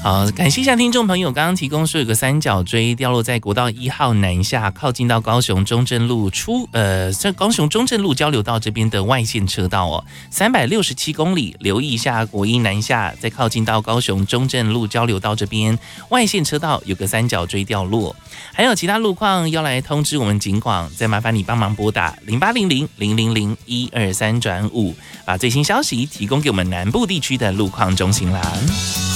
好，感谢一下听众朋友刚刚提供说有个三角锥掉落在国道1号南下，靠近到高雄中正路在高雄中正路交流道这边的外线车道哦，367公里，留意一下国一南下，再靠近到高雄中正路交流道这边外线车道有个三角锥掉落。还有其他路况要来通知我们警广，再麻烦你帮忙拨打0800-000-123-5，把最新消息提供给我们南部地区的路况中心啦。